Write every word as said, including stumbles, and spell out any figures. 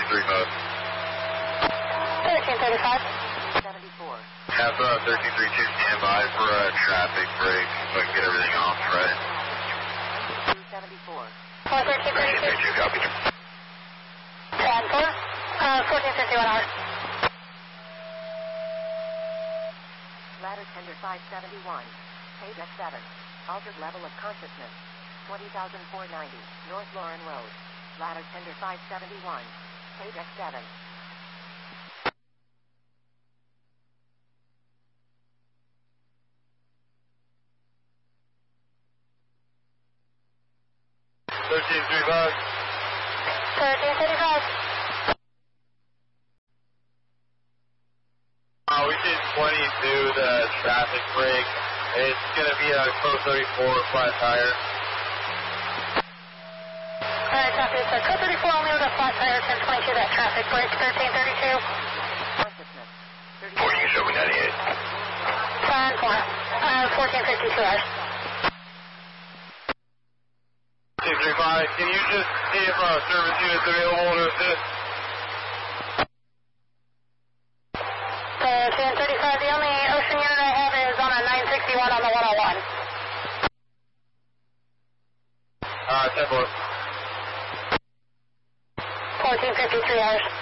three five. thirteen thirty-five. seventy-four. Have uh, thirteen thirty-two stand by for a traffic break so I can get everything off right. two seventy-four. four thirteen thirteen thirty-two. thirty-two, copy. ten four. Uh, fourteen fifty-one hours. Ladder tender five seventy-one. Page X seven. Altered level of consciousness. twenty thousand four hundred ninety. North Lauren Road. Ladder tender five seventy-one. Page X seven. thirteen thirty-five. thirteen thirty-five. Uh, we did twenty-two, the traffic break. It's going to be a code thirty-four flat tire. Alright, copy. So code thirty-four only with a flat tire, ten twenty-two, that traffic break, thirteen thirty-two. Consciousness. Boarding is over ninety-eight. ten four. Uh, fourteen fifty-two hours. two three five, can you just see if uh, service units available to assist? thirteen thirty-five, the only ocean unit I have is on a nine sixty-one on the one oh one. Uh, ten four. fourteen fifty-three hours.